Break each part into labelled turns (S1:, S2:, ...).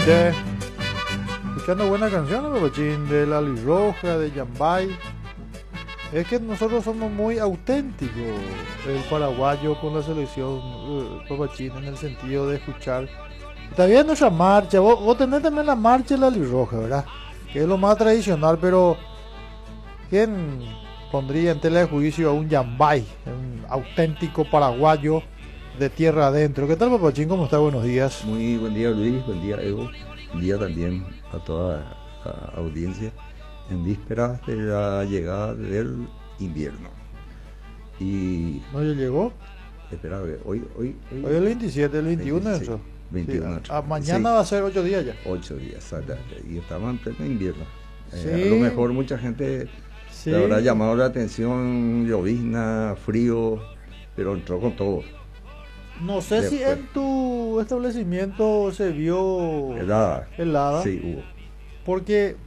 S1: Che, escuchando buenas canciones, Papachín, de La Roja, de Yambay. Es que nosotros somos muy auténticos, el paraguayo con la selección, Papachín, en el sentido de escuchar. Está bien nuestra marcha, vos tenés también la marcha de La Roja, ¿verdad? Que es lo más tradicional, pero ¿quién pondría en tela de juicio a un Yambay, un auténtico paraguayo de tierra adentro? ¿Qué tal, Papachín? ¿Cómo está? Buenos días.
S2: Muy buen día, Luis, buen día, Evo, buen día también a toda la audiencia en vísperas de la llegada del invierno. Y
S1: ¿No ya llegó?
S2: espera, hoy
S1: Hoy es el 27, el 21
S2: 26,
S1: eso.
S2: 21.
S1: Sí, mañana
S2: sí,
S1: va a ser 8 días ya.
S2: 8 días, exactamente, y estamos en pleno invierno.
S1: Sí.
S2: A lo mejor mucha gente
S1: Sí.
S2: le habrá llamado la atención, llovizna, frío, pero entró con todo.
S1: No sé si
S2: Después.
S1: en tu establecimiento se vio
S2: Helada.
S1: helada,
S2: Sí, hubo.
S1: porque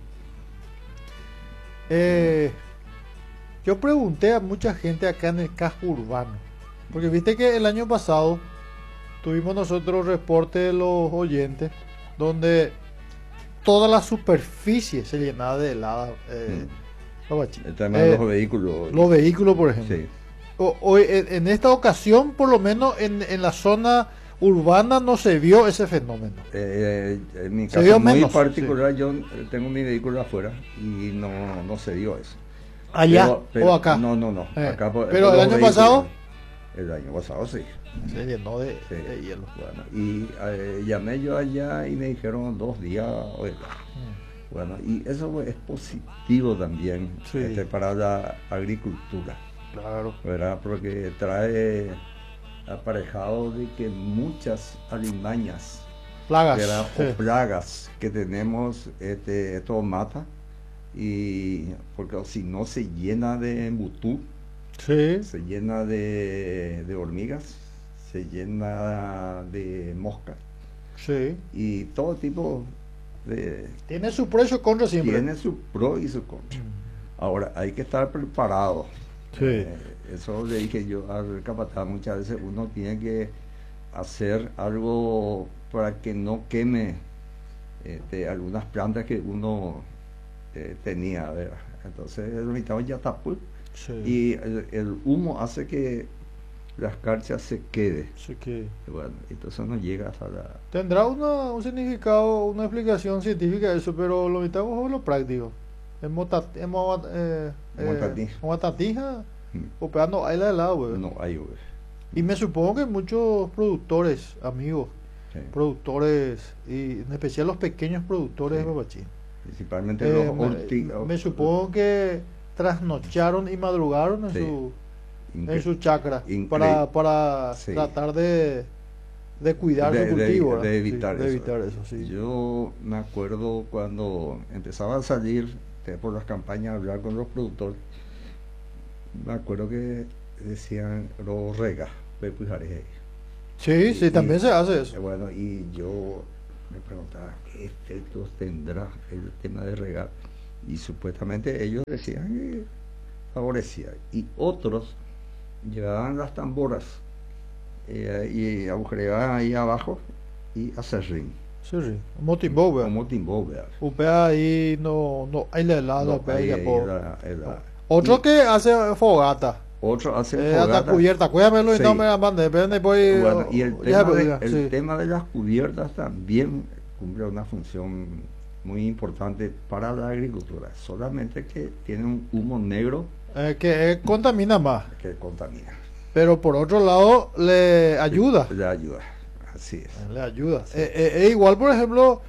S1: yo pregunté a mucha gente acá en el casco urbano, porque viste que el año pasado tuvimos nosotros reporte de los oyentes donde toda la superficie se llenaba de helada. Papachín.
S2: El tema de los vehículos.
S1: Los vehículos, por ejemplo.
S2: Sí.
S1: Hoy, en esta ocasión, por lo menos en la zona urbana, no se vio ese fenómeno.
S2: En mi
S1: Se vio
S2: caso muy
S1: menos,
S2: particular, yo tengo mi vehículo afuera y no se dio eso.
S1: Allá
S2: Pero
S1: o acá.
S2: No. Acá
S1: Pero el año pasado
S2: El año pasado sí.
S1: se llenó de
S2: Sí.
S1: hielo.
S2: Bueno, y llamé yo allá y me dijeron 2 días. Oiga. Bueno, y eso es positivo también,
S1: Sí.
S2: para la agricultura,
S1: Claro.
S2: ¿verdad? Porque trae aparejado de que muchas alimañas,
S1: Plagas.
S2: ¿verdad?
S1: Sí.
S2: O plagas que tenemos, esto mata, y porque si no se llena de embutú,
S1: Sí.
S2: se llena de hormigas, se llena de moscas
S1: Sí.
S2: y todo tipo de...
S1: Tiene su pro y su contra siempre.
S2: Tiene su pro y su contra. Ahora, hay que estar preparado.
S1: Sí.
S2: Eso le dije yo al capataz, muchas veces uno tiene que hacer algo para que no queme algunas plantas que uno tenía, ¿verdad? Entonces necesitamos ya tapar.
S1: Sí.
S2: Y el humo hace que la escarcha se quede.
S1: Así que
S2: Bueno, entonces no llega hasta la...
S1: tendrá un significado, una explicación científica eso, pero lo necesitamos en lo práctico. En Motatija, o pegando ahí la helada, güey.
S2: No hay, güey.
S1: Y me supongo que muchos productores, amigos,
S2: Sí.
S1: productores, y en especial los pequeños productores
S2: Sí.
S1: de Papachín,
S2: Principalmente los
S1: me supongo que trasnocharon y madrugaron en
S2: Sí.
S1: en su chacra
S2: Increíble.
S1: para
S2: Sí.
S1: tratar de cuidar su cultivo, ¿verdad?
S2: de evitar
S1: Sí,
S2: eso.
S1: de evitar eso, sí.
S2: Yo me acuerdo cuando empezaba a salir por las campañas a hablar con los productores, me acuerdo que decían los rega, pepujaré.
S1: Sí, sí, también se hace eso.
S2: Bueno, y yo me preguntaba qué efectos tendrá el tema de regar, y supuestamente ellos decían que favorecía, y otros llevaban las tamboras y agujereaban ahí abajo y acerrín,
S1: Sí, sí. Motimbó, ¿verdad?
S2: como timbó, ¿verdad?
S1: Upea ahí no hay la helada,
S2: No,
S1: upea
S2: ahí
S1: ya po-
S2: era-
S1: Otro
S2: y
S1: que hace fogata.
S2: otro hace
S1: Hasta
S2: fogata.
S1: cubierta, cuídamelo y
S2: Sí.
S1: no me mande, depende pues.
S2: Bueno, y el
S1: ya,
S2: tema,
S1: pues, sí.
S2: tema de las cubiertas también cumple una función muy importante para la agricultura, solamente que tiene un humo negro
S1: Que contamina más,
S2: que contamina.
S1: pero por otro lado le ayuda.
S2: Le ayuda, así es.
S1: Le ayuda. Igual, por ejemplo,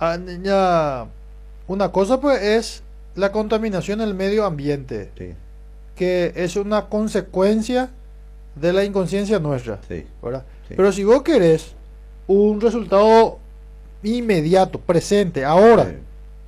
S1: una cosa pues es la contaminación del medio ambiente,
S2: Sí,
S1: que es una consecuencia de la inconsciencia nuestra,
S2: sí,
S1: ¿verdad?
S2: sí.
S1: Pero si vos querés un resultado inmediato, presente, ahora,
S2: Sí,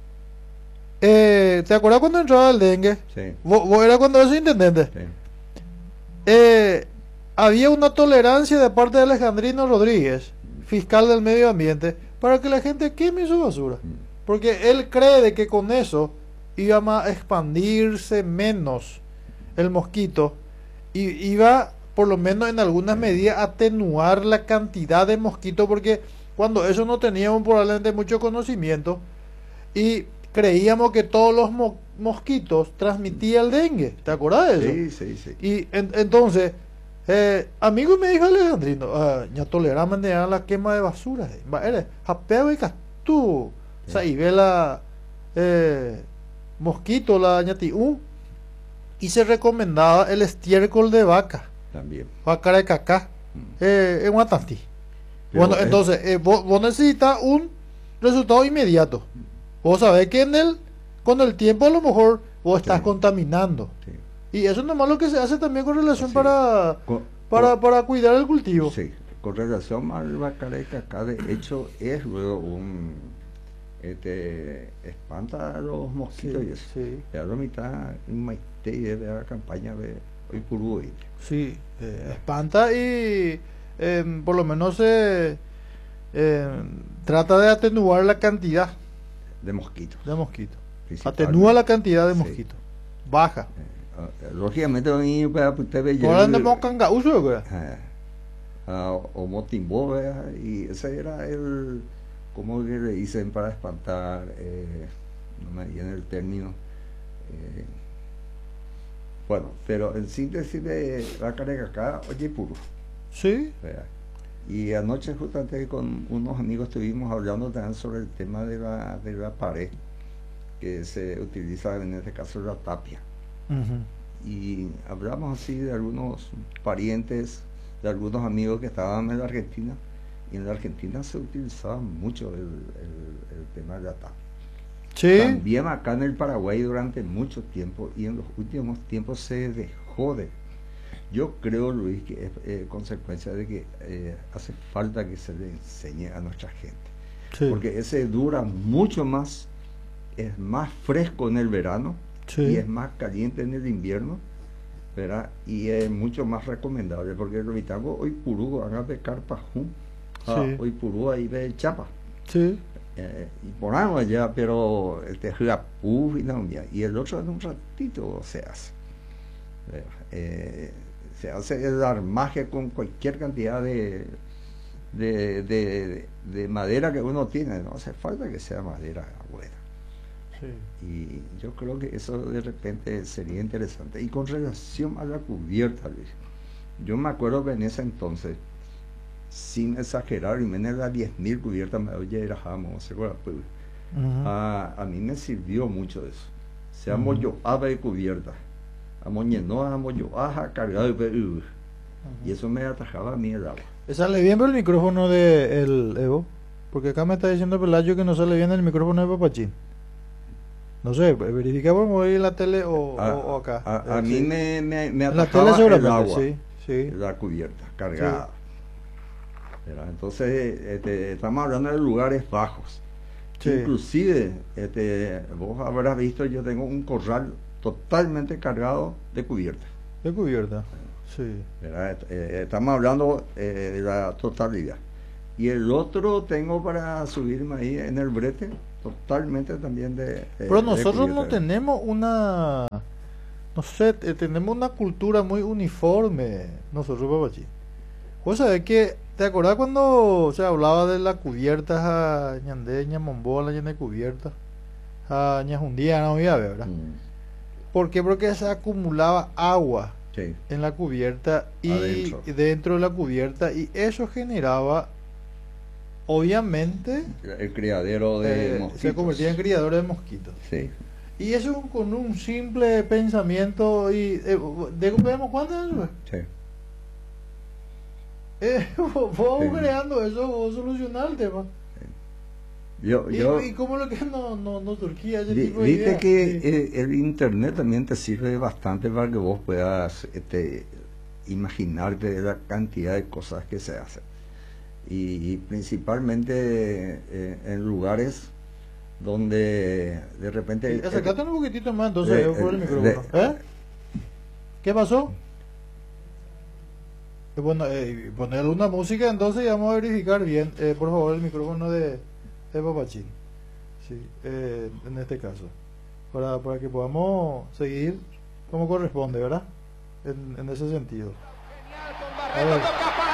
S1: ¿te acuerdas cuando entraba el dengue?
S2: sí,
S1: Vos eras cuando eras intendente.
S2: sí.
S1: Había una tolerancia de parte de Alejandrino Rodríguez, fiscal del medio ambiente, para que la gente queme su basura. Porque él cree de que con eso iba a expandirse menos el mosquito y iba por lo menos en algunas medidas atenuar la cantidad de mosquitos, porque cuando eso no teníamos probablemente mucho conocimiento y creíamos que todos los mosquitos transmitían el dengue. ¿Te acuerdas de eso?
S2: Sí, sí, sí.
S1: Y entonces, amigo me dijo Alejandrino, ya toleramos de la quema de basura. Eres japeo y castú. O sea, y ve la mosquito, la ñatiú. Y se recomendaba el estiércol de vaca.
S2: También.
S1: Vaca de cacá. En Guatantí. Bueno, entonces, vos necesitas un resultado inmediato. Vos sabés que con el tiempo a lo mejor vos estás contaminando. Sí. Y eso es nomás lo que se hace también con relación para cuidar el cultivo.
S2: Sí, con relación al bacareca acá, de hecho, es luego un espanta a los mosquitos y eso.
S1: Sí.
S2: Ya la mitad de la campaña de hoy por hoy.
S1: Sí, espanta y por lo menos se trata de atenuar la cantidad
S2: de mosquitos.
S1: Atenúa la cantidad de mosquitos. Sí. Baja.
S2: Lógicamente, usted ve o motimbó, y ese era el, como que le dicen para espantar, no me viene el término. Bueno, pero en síntesis de la acá, oye, puro.
S1: Sí.
S2: Y anoche justamente con unos amigos estuvimos hablando también sobre el tema de la pared que se utiliza en este caso la tapia. Y hablamos así de algunos parientes, de algunos amigos que estaban en la Argentina, y en la Argentina se utilizaba mucho el tema de la tapia.
S1: Sí.
S2: También acá en el Paraguay durante mucho tiempo, y en los últimos tiempos se dejó de. Yo creo, Luis, que es consecuencia de que hace falta que se le enseñe a nuestra gente. Sí. Porque ese dura mucho más, es más fresco en el verano, sí, y es más caliente en el invierno, ¿verdad? Y es mucho más recomendable, porque el Vitango hoy purú, haga de carpajú, sí, hoy purú ahí de chapa.
S1: Sí.
S2: Y por algo allá, pero y el otro en un ratito se hace. Se hace el armaje con cualquier cantidad de madera que uno tiene, no hace falta que sea madera buena. Sí. Y yo creo que eso de repente sería interesante. Y con relación a la cubierta, Luis, yo me acuerdo que en ese entonces, sin exagerar, y menos las 10.000 cubiertas me oye pues, a mí me sirvió mucho eso. Seamos yo ave de cubierta, cargado de y eso me atajaba a mí el agua.
S1: ¿Sale bien el micrófono de el Evo? Porque acá me está diciendo Pelayo que no sale bien el micrófono de Papachín. No sé, verifica por mover en la tele o acá.
S2: A mí me
S1: atajaba
S2: el agua,
S1: sí.
S2: La cubierta, cargada. Sí. Entonces, estamos hablando de lugares bajos. Sí. Inclusive, vos habrás visto, yo tengo un corral totalmente cargado de cubierta.
S1: De cubierta, sí.
S2: Estamos hablando de la totalidad. Y el otro tengo para subirme ahí en el brete, totalmente también de
S1: pero nosotros no tenemos una, no sé, tenemos una cultura muy uniforme, nosotros, Papachín. Vos sabés que, ¿te acordás cuando se hablaba de las cubiertas a Ñandé, Ñamombola, Ñandé cubiertas, a Ñajundía, no había, ¿verdad? ¿Por qué? Porque se acumulaba agua, sí, en la cubierta y dentro de la cubierta, y eso generaba, obviamente,
S2: el criadero de mosquitos.
S1: Se convertía en criadero de mosquitos.
S2: Sí.
S1: Y eso con un simple pensamiento y ¿vemos cuánto es eso?
S2: Sí.
S1: Vos creando eso, vos solucionar el tema. ¿Y cómo lo que no surgía ese tipo de idea?
S2: Que sí, el internet también te sirve bastante para que vos puedas imaginarte la cantidad de cosas que se hacen. Y principalmente en lugares donde de repente...
S1: Acércate un poquitito más entonces por el micrófono. ¿Qué pasó? Bueno, poner una música entonces y vamos a verificar bien, por favor, el micrófono de Papachín, sí, en este caso, para que podamos seguir como corresponde, ¿verdad? En ese sentido. A ver.